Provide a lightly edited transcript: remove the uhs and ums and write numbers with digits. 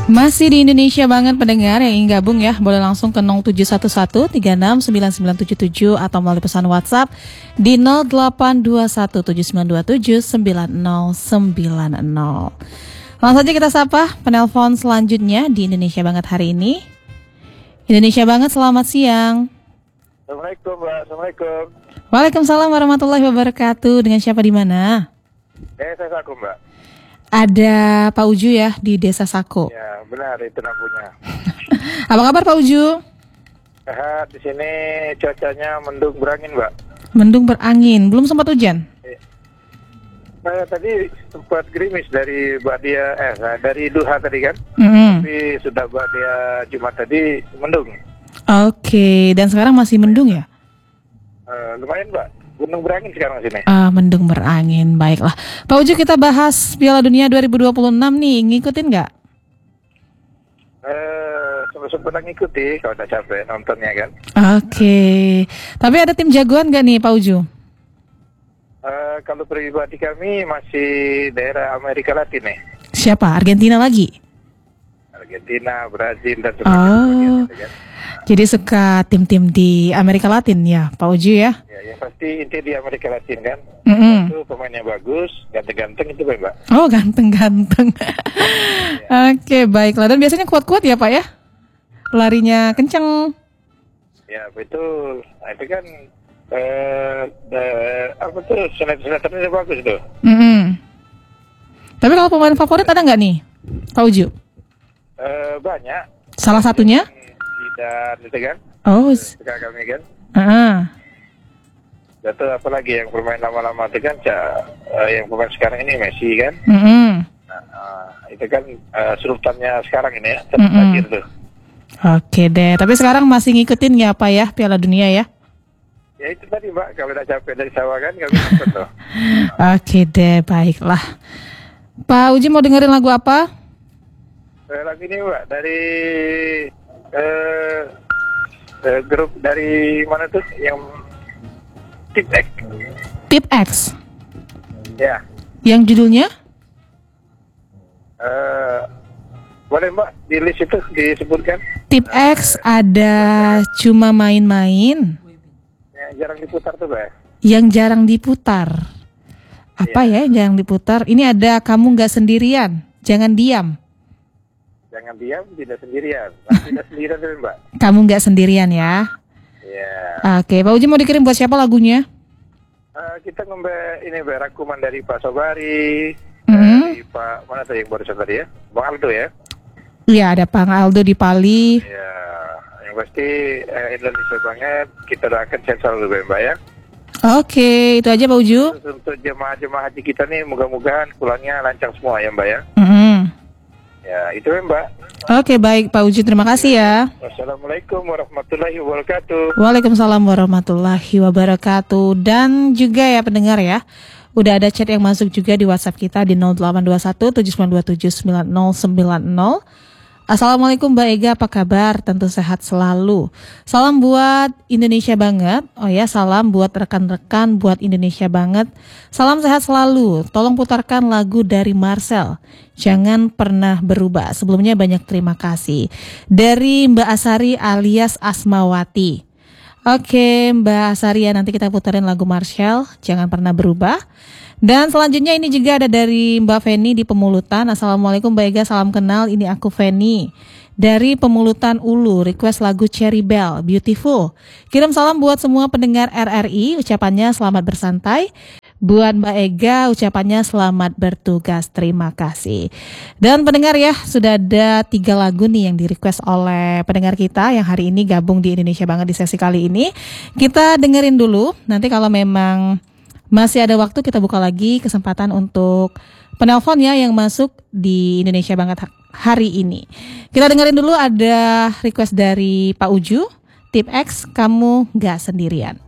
Masih di Indonesia banget pendengar yang ingin gabung ya, boleh langsung ke 0711369977 atau melalui pesan WhatsApp di 082179279090. Langsung saja kita sapa penelpon selanjutnya di Indonesia banget hari ini. Indonesia banget, selamat siang. Assalamualaikum Mbak, Assalamualaikum. Waalaikumsalam warahmatullahi wabarakatuh. Dengan siapa di mana? Saya Saku Mbak. Ada Pak Uju ya di Desa Sako. Ya benar, itu namanya. Apa kabar Pak Uju? Sehat, di sini cuacanya mendung berangin Mbak. Mendung berangin, belum sempat hujan? Tadi sempat gerimis dari dari duha tadi kan. Tapi sudah dia Jumat tadi mendung. Oke, dan sekarang masih mendung ya? Lumayan Mbak, gunung berangin sekarang sini. Mendung berangin, baiklah. Pak Uju, kita bahas Piala Dunia 2026 nih, ngikutin nggak? Sempat ngikuti, kalau udah capek nontonnya kan. Oke, tapi ada tim jagoan nggak nih Pak Uju? Kalau pribadi kami masih daerah Amerika Latin nih. Siapa? Argentina lagi? Argentina, Brazil dan sebagainya. Kan? Jadi suka tim-tim di Amerika Latin ya, Pak Uju ya? Ya, yang pasti inti di Amerika Latin kan. Itu pemainnya bagus, ganteng-ganteng itu Mbak. Oh, ganteng-ganteng. Oke, baiklah. Dan biasanya kuat-kuat ya Pak ya? Larinya kenceng. Ya, betul. Nah, itu kan senatornya bagus tuh. Tapi kalau pemain favorit ada nggak nih, Pak Uju? Banyak. Salah satunya? Dan itu kan. Oh. Suka kami kan. Itu apalagi yang bermain lama-lama itu kan, yang pemain sekarang ini Messi kan. Itu kan sultannya sekarang ini ya, terakhir tuh. Oke deh, tapi sekarang masih ngikutin ya Pak ya Piala Dunia ya? Ya itu tadi Mbak, kalau udah capek dari sawah kan kami nonton tuh. Oke deh, baiklah. Pak Uji mau dengerin lagu apa? Lagu ini Mbak, dari grup dari mana tuh yang Tip X. Tip X? Ya. Yang judulnya? Boleh Mbak, di list itu disebutkan. Tip X ada Cuma Main-Main. Yang jarang diputar tuh Mbak. Yang jarang diputar. Apa ya yang jarang diputar? Ini ada Kamu Nggak Sendirian, Jangan Diam. Jangan diam, tidak sendirian. Tidak sendirian tuh Mbak. Kamu Nggak Sendirian ya. Iya. Oke, Pak Uji mau dikirim buat siapa lagunya? Kita ini Mbak, rangkuman dari Pak Sobari, dari Pak mana tuh yang barusan tadi ya, Bang Aldo ya. Iya, ada Bang Aldo di Pali. Ya, yang pasti Indonesia banget. Kita doakan sehat selalu Mbak ya. Oke, itu aja Pak Uju. Untuk jemaah-jemaah haji kita nih, mudah-mudahan pulangnya lancar semua ya Mbak ya. Ya, itu ya Mbak. Oke, baik Pak Uju, terima kasih ya. Wassalamualaikum warahmatullahi wabarakatuh. Waalaikumsalam warahmatullahi wabarakatuh. Dan juga ya pendengar ya, udah ada chat yang masuk juga di WhatsApp kita di 082179279090. Assalamualaikum Mbak Ega, apa kabar? Tentu sehat selalu. Salam buat Indonesia banget. Oh ya, salam buat rekan-rekan buat Indonesia banget. Salam sehat selalu. Tolong putarkan lagu dari Marcel, Jangan Pernah Berubah. Sebelumnya banyak terima kasih. Dari Mbak Asari alias Asmawati. Oke Mbak Asari ya, nanti kita putarin lagu Marcel, Jangan Pernah Berubah. Dan selanjutnya ini juga ada dari Mbak Feni di Pemulutan. Assalamualaikum Mbak Ega, salam kenal, ini aku Feni dari Pemulutan Ulu, request lagu Cherry Bell, Beautiful. Kirim salam buat semua pendengar RRI, ucapannya selamat bersantai. Buat Mbak Ega, ucapannya selamat bertugas, terima kasih. Dan pendengar ya, sudah ada 3 lagu nih yang di request oleh pendengar kita yang hari ini gabung di Indonesia Banget di sesi kali ini. Kita dengerin dulu, nanti kalau memang masih ada waktu kita buka lagi kesempatan untuk penelpon ya yang masuk di Indonesia Banget hari ini. Kita dengerin dulu, ada request dari Pak Uju, Tip X, Kamu Nggak Sendirian.